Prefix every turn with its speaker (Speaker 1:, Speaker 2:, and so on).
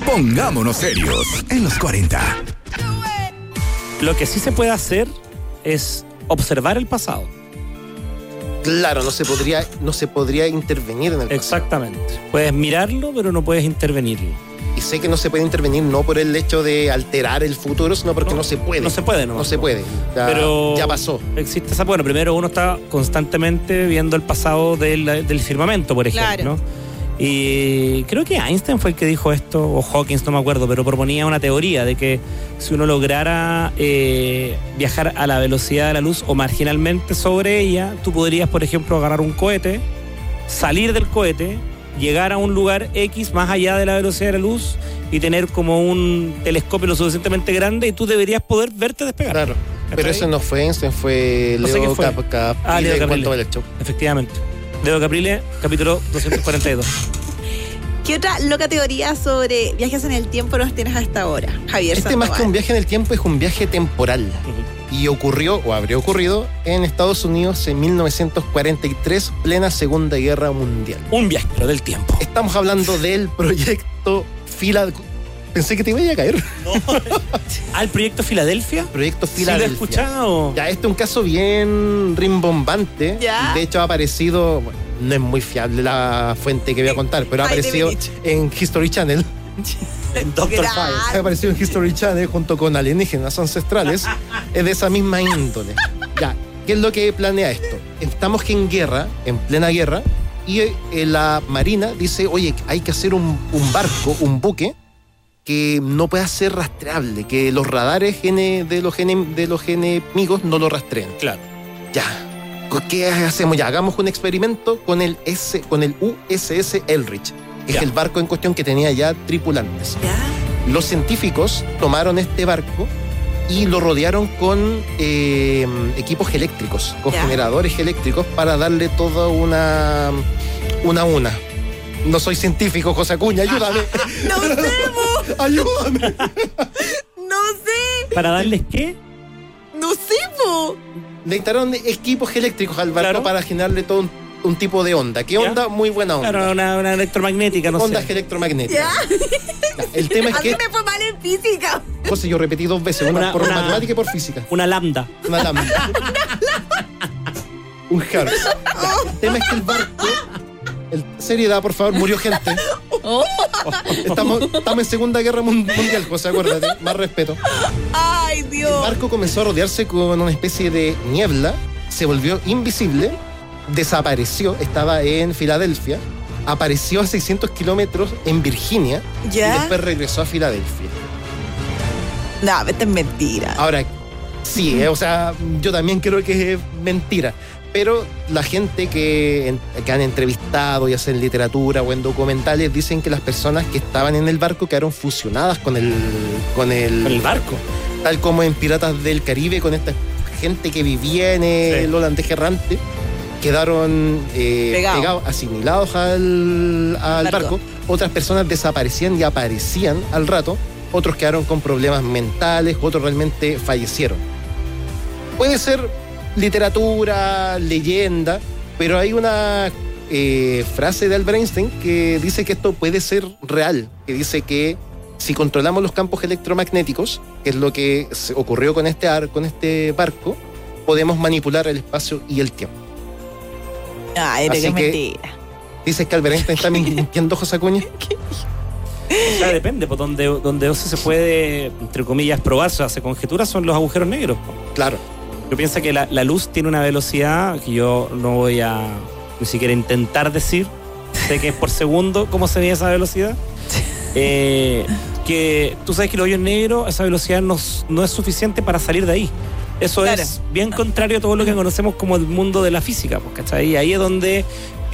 Speaker 1: Pongámonos serios en los 40.
Speaker 2: Lo que sí se puede hacer es observar el pasado.
Speaker 3: Claro, no se podría intervenir en el pasado.
Speaker 2: Exactamente. Puedes mirarlo, pero no puedes intervenirlo.
Speaker 3: Y sé que no se puede intervenir no por el hecho de alterar el futuro, sino porque no se puede.
Speaker 2: No se puede, ¿no?
Speaker 3: No se puede. Ya pasó.
Speaker 2: Existe esa... Bueno, primero uno está constantemente viendo el pasado del firmamento, por ejemplo.
Speaker 4: Claro.
Speaker 2: Y creo que Einstein fue el que dijo esto, o Hawking, no me acuerdo, pero proponía una teoría de que si uno lograra viajar a la velocidad de la luz o marginalmente sobre ella, tú podrías, por ejemplo, agarrar un cohete, salir del cohete, llegar a un lugar X más allá de la velocidad de la luz y tener como un telescopio lo suficientemente grande y tú deberías poder verte despegar.
Speaker 3: Claro, pero eso no fue Einstein, fue Leo Caprile en cuanto al show.
Speaker 2: Efectivamente. Leo Caprile, capítulo 242.
Speaker 4: ¿Qué otra loca teoría sobre viajes en el tiempo nos tienes hasta ahora, Javier
Speaker 3: Más que un viaje en el tiempo es un viaje temporal. Y ocurrió, o habría ocurrido, en Estados Unidos en 1943, plena Segunda Guerra Mundial.
Speaker 2: Un viaje, pero del tiempo.
Speaker 3: Estamos hablando del proyecto Pensé que te iba a caer.
Speaker 2: No. ¿El proyecto Filadelfia?
Speaker 3: Proyecto Filadelfia.
Speaker 2: Sí, lo he escuchado.
Speaker 3: Ya, este es un caso bien rimbombante.
Speaker 4: ¿Ya?
Speaker 3: De hecho, ha aparecido... Bueno, no es muy fiable la fuente que voy a contar, pero ha aparecido en History Channel.
Speaker 2: En Doctor File.
Speaker 3: Ha aparecido en History Channel junto con alienígenas ancestrales. Es de esa misma índole. Ya, ¿qué es lo que planea esto? Estamos en guerra, en plena guerra, y la Marina dice, oye, hay que hacer un barco, un buque, que no pueda ser rastreable, que los radares de los enemigos no lo rastreen.
Speaker 2: Claro.
Speaker 3: Ya. ¿Qué hacemos? Ya, hagamos un experimento con el USS Eldridge, que es el barco en cuestión que tenía ya tripulantes.
Speaker 4: ¿Ya?
Speaker 3: Los científicos tomaron este barco y lo rodearon con equipos eléctricos, con generadores eléctricos para darle toda una. No soy científico, José Acuña, ayúdame.
Speaker 4: ¡No sé,
Speaker 3: ¡Ayúdame!
Speaker 4: ¡No sé!
Speaker 2: ¿Para darles qué?
Speaker 4: ¡No sé, po!
Speaker 3: Necesitaron equipos eléctricos al barco, claro, para generarle todo un tipo de onda. ¿Qué onda? ¿Ya? Muy buena onda.
Speaker 2: Claro, una electromagnética, no
Speaker 3: Ondas
Speaker 2: sé.
Speaker 3: electromagnéticas. ¿Ya? El tema es que...
Speaker 4: A mí me fue mal en física.
Speaker 3: José, yo repetí 2 veces, una por matemática y por física.
Speaker 2: Una lambda.
Speaker 3: Una lambda. Un hertz. El tema es que el barco... Seriedad, por favor, murió gente. Estamos en Segunda Guerra Mundial, José, acuérdate. Más respeto.
Speaker 4: ¡Ay, Dios!
Speaker 3: El barco comenzó a rodearse con una especie de niebla, se volvió invisible, desapareció, estaba en Filadelfia, apareció a 600 kilómetros en Virginia,
Speaker 4: ¿ya?
Speaker 3: Y después regresó a Filadelfia.
Speaker 4: No, esta es mentira.
Speaker 3: Ahora, sí, o sea, yo también creo que es mentira. Pero la gente que han entrevistado, ya sea en literatura o en documentales, dicen que las personas que estaban en el barco quedaron fusionadas con el
Speaker 2: barco.
Speaker 3: Tal como en Piratas del Caribe, con esta gente que vivía en el holandés errante, quedaron pegados, asimilados al barco. Otras personas desaparecían y aparecían al rato. Otros quedaron con problemas mentales, otros realmente fallecieron. Puede ser literatura, leyenda, pero hay una frase de Albert Einstein que dice que esto puede ser real, que dice que si controlamos los campos electromagnéticos, que es lo que ocurrió con este barco, podemos manipular el espacio y el tiempo.
Speaker 4: Ay,
Speaker 3: Así
Speaker 4: que
Speaker 3: que
Speaker 4: mentira.
Speaker 3: ¿Dices que Albert Einstein está mintiendo, José Acuña?
Speaker 2: O sea, depende, pues donde eso se puede, entre comillas, probar, o sea, se conjetura son los agujeros negros.
Speaker 3: Claro.
Speaker 2: Yo pienso que la luz tiene una velocidad que yo no voy a ni siquiera intentar decir. Sé que es por segundo cómo se mide esa velocidad. Que tú sabes que el hoyo negro, esa velocidad no es suficiente para salir de ahí. Eso es bien contrario a todo lo que conocemos como el mundo de la física, ¿cachai? Y ahí es donde